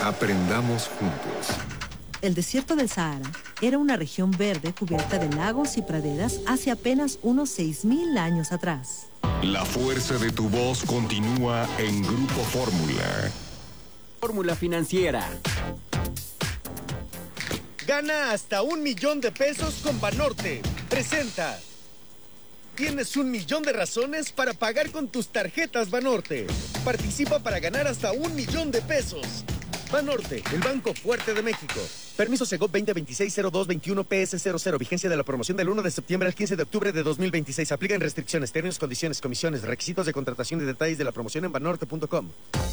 Aprendamos juntos. El desierto del Sahara era una región verde cubierta de lagos y praderas hace apenas unos 6.000 años atrás. La fuerza de tu voz continúa en Grupo Fórmula. Fórmula Financiera. Gana hasta $1,000,000 con Banorte. Presenta. Tienes 1,000,000 de razones para pagar con tus tarjetas Banorte. Participa para ganar hasta $1,000,000. Banorte, el banco fuerte de México. Permiso Segov 2026-0221 PS00. Vigencia de la promoción del 1 de septiembre al 15 de octubre de 2026. Aplican restricciones, términos, condiciones, comisiones, requisitos de contratación y detalles de la promoción en banorte.com.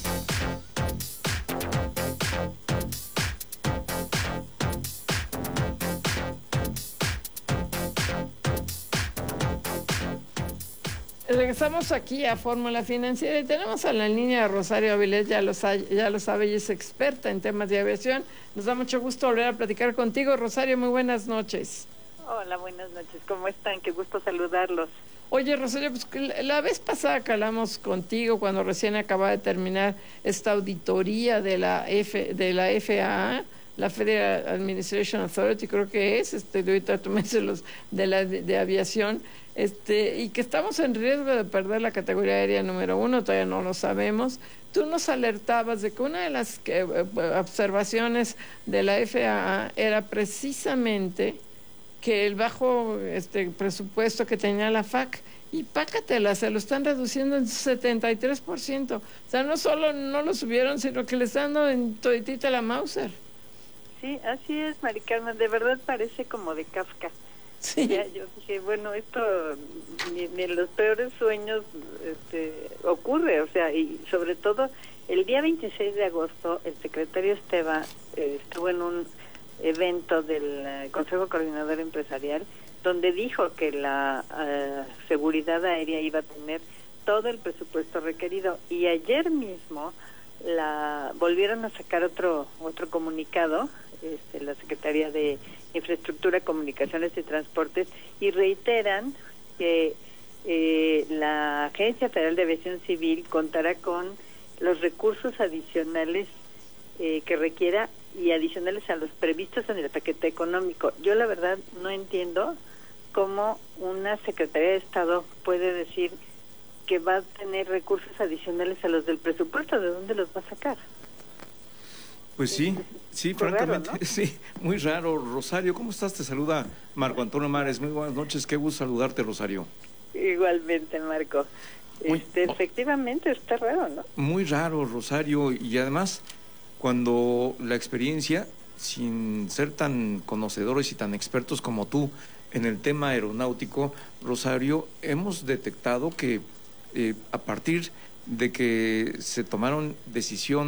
Regresamos aquí a Fórmula Financiera y tenemos a la línea a Rosario Avilés, ya lo sabe, ella es experta en temas de aviación. Nos da mucho gusto volver a platicar contigo. Rosario, muy buenas noches. Hola, buenas noches, ¿cómo están? Qué gusto saludarlos. Oye, Rosario, pues la vez pasada que hablamos contigo, cuando recién acaba de terminar esta auditoría de la FAA, la Federal Administration Authority, creo que es, ahorita tú me dices los de aviación, y que estamos en riesgo de perder la categoría aérea número 1, todavía no lo sabemos. Tú nos alertabas de que una de las observaciones de la FAA era precisamente que el bajo presupuesto que tenía la FAC, y pácatela, se lo están reduciendo en 73%. O sea, no solo no lo subieron, sino que le están dando en toditita la Mauser. Sí, así es, Mari Carmen, de verdad parece como de Kafka. Sí. Ya, yo dije, bueno, esto ni en los peores sueños ocurre, o sea, y sobre todo el día 26 de agosto el secretario Esteban estuvo en un evento del Consejo Coordinador Empresarial donde dijo que la seguridad aérea iba a tener todo el presupuesto requerido, y ayer mismo volvieron a sacar otro comunicado, la Secretaría de Infraestructura, Comunicaciones y Transportes, y reiteran que la Agencia Federal de Aviación Civil contará con los recursos adicionales que requiera, y adicionales a los previstos en el paquete económico. Yo la verdad no entiendo cómo una Secretaría de Estado puede decir que va a tener recursos adicionales a los del presupuesto. ¿De dónde los va a sacar? Pues sí, francamente, raro, ¿no? Sí, muy raro. Rosario, ¿cómo estás? Te saluda Marco Antonio Mares. Muy buenas noches, qué gusto saludarte, Rosario. Igualmente, Marco. Efectivamente está raro, ¿no? Muy raro, Rosario, y además, cuando la experiencia, sin ser tan conocedores y tan expertos como tú en el tema aeronáutico, Rosario, hemos detectado que a partir de que se tomaron decisiones